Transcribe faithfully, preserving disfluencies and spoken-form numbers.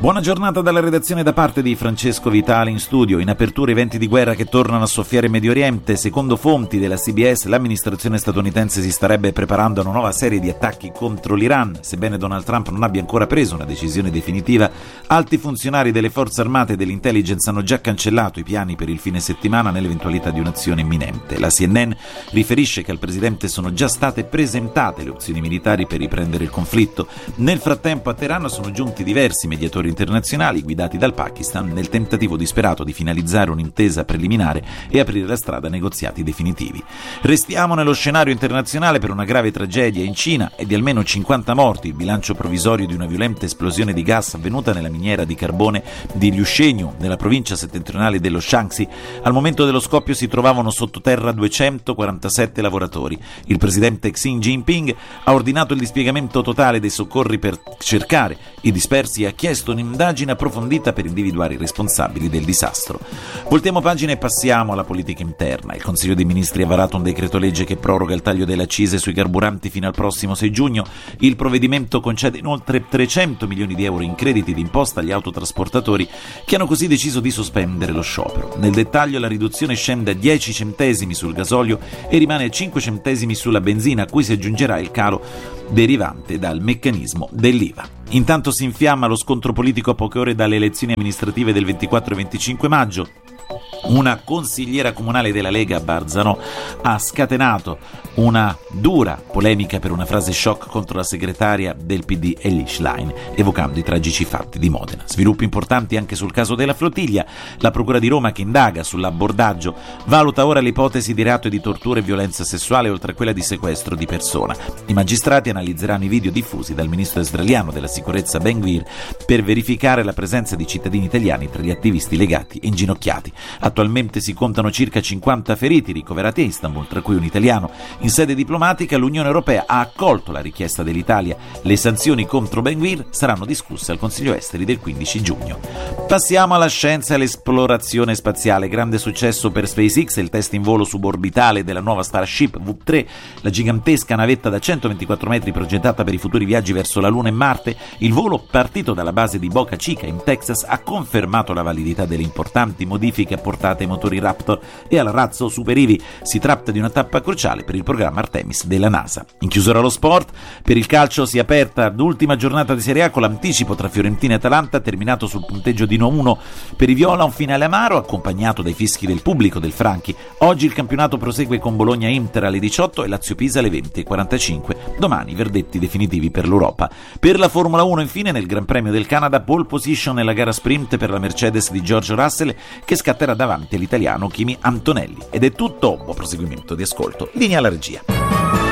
Buona giornata dalla redazione da parte di Francesco Vitale in studio. In apertura i venti di guerra che tornano a soffiare in Medio Oriente. Secondo fonti della C B S, l'amministrazione statunitense si starebbe preparando a una nuova serie di attacchi contro l'Iran. Sebbene Donald Trump non abbia ancora preso una decisione definitiva, alti funzionari delle forze armate e dell'intelligence hanno già cancellato i piani per il fine settimana nell'eventualità di un'azione imminente. La C N N riferisce che al presidente sono già state presentate le opzioni militari per riprendere il conflitto. Nel frattempo a Teheran sono giunti diversi mediatori internazionali guidati dal Pakistan nel tentativo disperato di finalizzare un'intesa preliminare e aprire la strada a negoziati definitivi. Restiamo nello scenario internazionale per una grave tragedia in Cina e di almeno cinquanta morti, il bilancio provvisorio di una violenta esplosione di gas avvenuta nella miniera di carbone di Liushengyu, nella provincia settentrionale dello Shaanxi. Al momento dello scoppio si trovavano sottoterra duecentoquarantasette lavoratori. Il presidente Xi Jinping ha ordinato il dispiegamento totale dei soccorri per cercare i dispersi e ha chiesto un'indagine approfondita per individuare i responsabili del disastro. Voltiamo pagina e passiamo alla politica interna. Il Consiglio dei Ministri ha varato un decreto legge che proroga il taglio delle accise sui carburanti fino al prossimo sei giugno. Il provvedimento concede inoltre trecento milioni di euro in crediti d'imposta agli autotrasportatori che hanno così deciso di sospendere lo sciopero. Nel dettaglio la riduzione scende a dieci centesimi sul gasolio e rimane a cinque centesimi sulla benzina, a cui si aggiungerà il calo derivante dal meccanismo dell'I V A. Intanto si infiamma lo scontro politico a poche ore dalle elezioni amministrative del ventiquattro e venticinque maggio. Una consigliera comunale della Lega a Barzano ha scatenato una dura polemica per una frase shock contro la segretaria del P D Elly Schlein, evocando i tragici fatti di Modena. Sviluppi importanti anche sul caso della flottiglia. La Procura di Roma, che indaga sull'abbordaggio, valuta ora l'ipotesi di reato di tortura e violenza sessuale oltre a quella di sequestro di persona. I magistrati analizzeranno i video diffusi dal ministro israeliano della sicurezza Ben Gvir per verificare la presenza di cittadini italiani tra gli attivisti legati e inginocchiati. Attualmente si contano circa cinquanta feriti ricoverati a Istanbul, tra cui un italiano. In sede diplomatica l'Unione Europea ha accolto la richiesta dell'Italia. Le sanzioni contro Ben Gvir saranno discusse al Consiglio Esteri del quindici giugno. Passiamo alla scienza e all'esplorazione spaziale. Grande successo per SpaceX, il test in volo suborbitale della nuova Starship V tre, la gigantesca navetta da centoventiquattro metri progettata per i futuri viaggi verso la Luna e Marte. Il volo, partito dalla base di Boca Chica in Texas, ha confermato la validità delle importanti modifiche apportate ai motori Raptor e al razzo Super Heavy. Si tratta di una tappa cruciale per il programma Artemis della NASA. In chiusura allo sport, per il calcio si è aperta l'ultima giornata di Serie A con l'anticipo tra Fiorentina e Atalanta, terminato sul punteggio di uno a uno. Per i viola un finale amaro accompagnato dai fischi del pubblico del Franchi. Oggi il campionato prosegue con Bologna-Inter alle diciotto e Lazio-Pisa alle venti e quarantacinque. Domani i verdetti definitivi per l'Europa. Per la Formula uno infine, nel Gran Premio del Canada, pole position nella gara sprint per la Mercedes di George Russell, che scatterà davanti all'italiano Kimi Antonelli. Ed è tutto, buon proseguimento di ascolto. Linea alla regia.